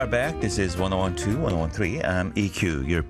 Back. This is 1012, 1013. I'm EQ, your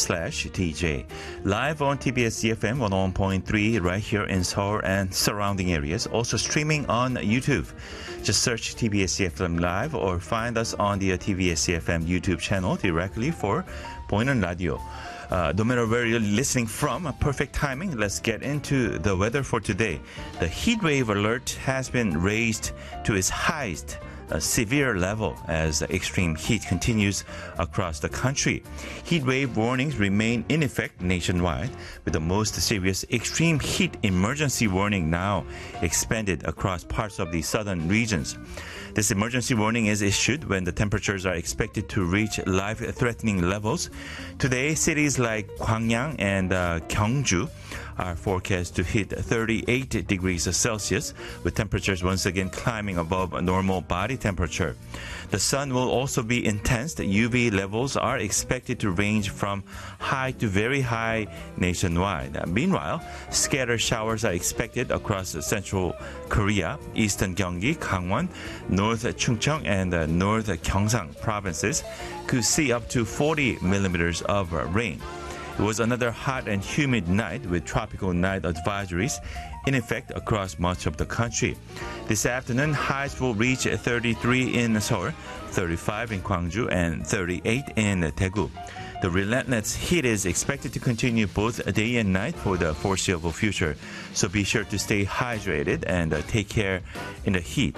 PD/DJ. Live on TBS EFM 101.3 right here in Seoul and surrounding areas. Also streaming on YouTube. Just search TBS EFM Live or find us on the TBS EFM YouTube channel directly for 보이는 라디오. No matter where you're listening from, perfect timing. Let's get into the weather for today. The heat wave alert has been raised to its highest severe level as extreme heat continues across the country. Heat wave warnings remain in effect nationwide, with the most serious extreme heat emergency warning now expanded across parts of the southern regions. This emergency warning is issued when the temperatures are expected to reach life-threatening levels. Today, cities like Gwangyang and Gyeongju are forecast to hit 38 degrees Celsius, with temperatures once again climbing above normal body temperature. The sun will also be intense. The UV levels are expected to range from high to very high nationwide. Meanwhile, scattered showers are expected across central Korea, eastern Gyeonggi, Gangwon, North Chungcheong, and North Gyeongsang provinces could see up to 40 millimeters of rain. It was another hot and humid night with tropical night advisories in effect across much of the country. This afternoon, highs will reach 33 in Seoul, 35 in Gwangju, and 38 in Daegu. The relentless heat is expected to continue both day and night for the foreseeable future, so be sure to stay hydrated and take care in the heat.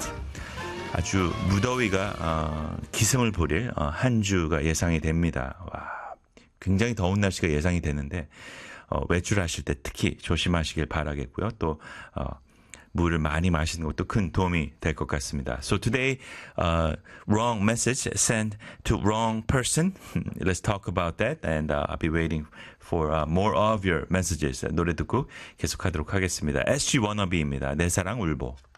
아주 무더위가 기승을 부릴 한 주가 예상이 됩니다. 와, 굉장히 더운 날씨가 예상이 되는데 외출하실 때 특히 조심하시길 바라겠고요. 또 물을 많이 마시는 것도 큰 도움이 될 것 같습니다. So today, wrong message sent to wrong person. Let's talk about that, and I'll be waiting for more of your messages. 노래 듣고 계속하도록 하겠습니다. SG 워너비입니다. 내 사랑 울보.